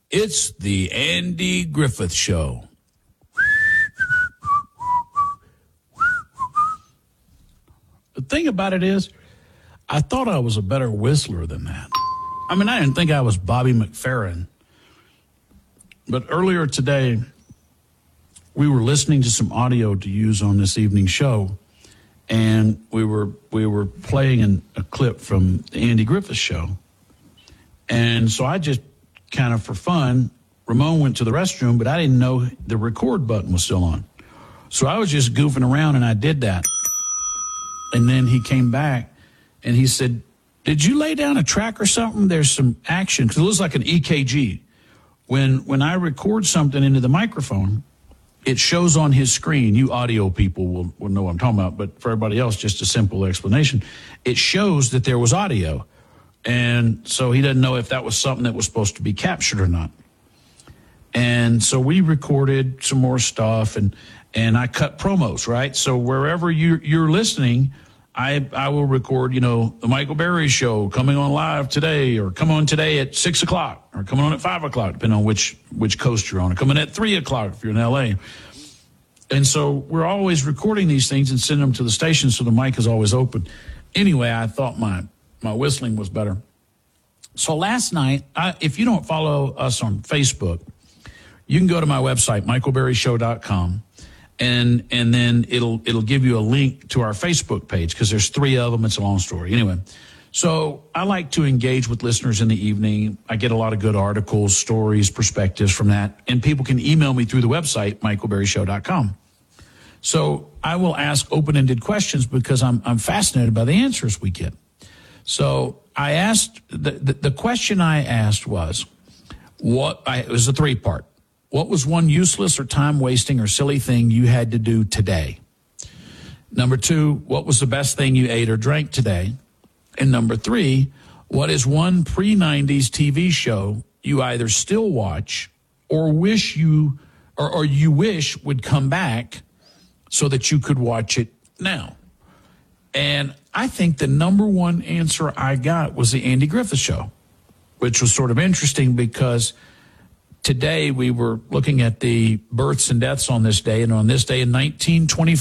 It's the Andy Griffith Show. The thing about it is, I thought I was a better whistler than that. I mean, I didn't think I was Bobby McFerrin. But earlier today, we were listening to some audio to use on this evening's show, and we were playing a clip from the Andy Griffith Show. And so I just kind of for fun, Ramon went to the restroom, but I didn't know the record button was still on. So I was just goofing around, and I did that. And then he came back, and he said, "Did you lay down a track or something? There's some action." Because it looks like an EKG. When I record something into the microphone, it shows on his screen. You audio people will know what I'm talking about, but for everybody else, just a simple explanation. It shows that there was audio. And so he doesn't know if that was something that was supposed to be captured or not. And so we recorded some more stuff, and I cut promos, right? So wherever you're listening, I will record, the Michael Berry Show coming on live today, or come on today at 6 o'clock, or coming on at 5 o'clock, depending on which coast you're on, or coming at 3 o'clock if you're in L.A. And so we're always recording these things and sending them to the station, so the mic is always open. Anyway, I thought my whistling was better. So last night, if you don't follow us on Facebook, you can go to my website, michaelberryshow.com, and then it'll give you a link to our Facebook page, because there's 3 of them. It's a long story. Anyway, so I like to engage with listeners in the evening. I get a lot of good articles, stories, perspectives from that, and people can email me through the website, michaelberryshow.com. So I will ask open-ended questions because I'm fascinated by the answers we get. So I asked, the question I asked was, it was a 3-part. What was one useless or time-wasting or silly thing you had to do today? Number 2, what was the best thing you ate or drank today? And number 3, what is one pre-90s TV show you either still watch or wish you wish would come back so that you could watch it now? And I think the number one answer I got was the Andy Griffith Show, which was sort of interesting because today we were looking at the births and deaths on this day, and on this day in 1924,